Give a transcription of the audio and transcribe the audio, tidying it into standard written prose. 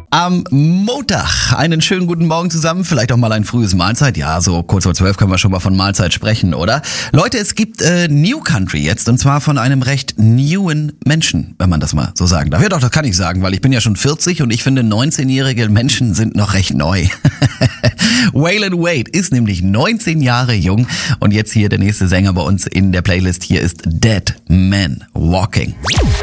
Am Montag. Einen schönen guten Morgen zusammen. Vielleicht auch mal ein frühes Mahlzeit. Ja, so kurz vor 12 können wir schon mal von Mahlzeit sprechen, oder? Leute, es gibt New Country jetzt. Und zwar von einem recht newen Menschen, wenn man das mal so sagen darf. Ja doch, das kann ich sagen, weil ich bin ja schon 40 und ich finde 19-jährige Menschen sind noch recht neu. Waylon Wade ist nämlich 19 Jahre jung. Und jetzt hier der nächste Sänger bei uns in der Playlist. Hier ist Dead Man Walking.